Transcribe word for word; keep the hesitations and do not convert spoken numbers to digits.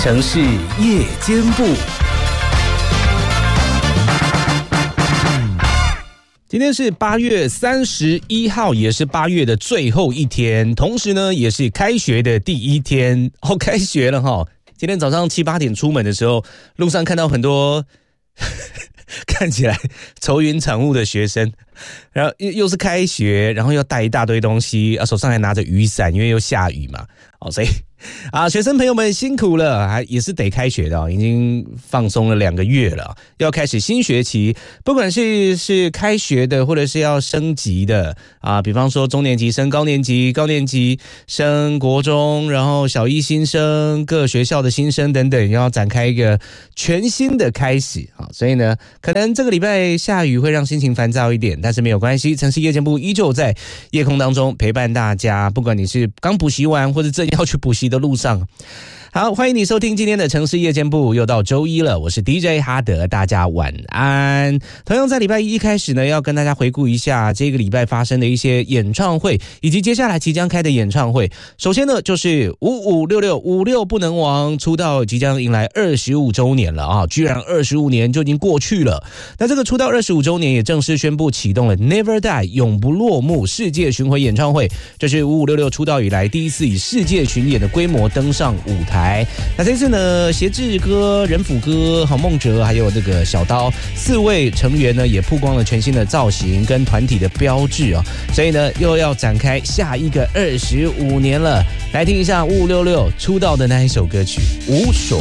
城市夜间部。今天是八月三十一号，也是八月的最后一天，同时呢，也是开学的第一天。哦，开学了哈！今天早上七八点出门的时候，路上看到很多看起来愁云惨雾的学生，然后又是开学，然后又带一大堆东西，啊，手上还拿着雨伞，因为又下雨嘛。哦，所以啊，学生朋友们辛苦了，还也是得开学的，已经放松了两个月了，要开始新学期。不管是是开学的，或者是要升级的啊，比方说中年级升高年级，高年级升国中，然后小一新生，各学校的新生等等，要展开一个全新的开始啊。所以呢，可能这个礼拜下雨会让心情烦躁一点，但是没有关系，城市夜间部依旧在夜空当中陪伴大家。不管你是刚补习完，或者正要去补习的路上。好，欢迎你收听今天的城市夜间部，又到周一了，我是 D J 哈德，大家晚安。同样在礼拜一一开始呢，要跟大家回顾一下这个礼拜发生的一些演唱会，以及接下来即将开的演唱会。首先呢，就是五五六六五六不能亡出道即将迎来二十五周年了啊！居然二十五年就已经过去了。那这个出道二十五周年也正式宣布启动了 Never Die 永不落幕世界巡回演唱会，这是五五六六出道以来第一次以世界巡演的规模登上舞台。那这次呢，协志哥、仁甫哥、郝梦哲还有这个小刀四位成员呢，也曝光了全新的造型跟团体的标志哦，所以呢，又要展开下一个二十五年了。来听一下五五六六出道的那一首歌曲《无所》。